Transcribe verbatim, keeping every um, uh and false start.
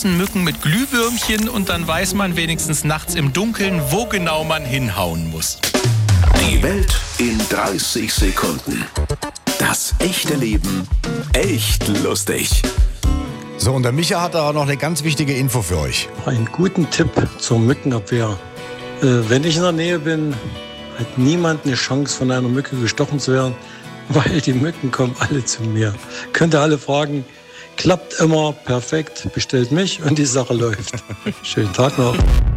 heißen Mücken mit Glühwürmchen und dann weiß man wenigstens nachts im Dunkeln, wo genau man hinhauen muss. Die Welt in dreißig Sekunden. Das echte Leben echt lustig. So, und der Micha hat da noch eine ganz wichtige Info für euch. Einen guten Tipp zur Mückenabwehr. Äh, wenn ich in der Nähe bin, hat niemand eine Chance, von einer Mücke gestochen zu werden, weil die Mücken kommen alle zu mir. Könnt ihr alle fragen, klappt immer perfekt, bestellt mich und die Sache läuft. Schönen Tag noch.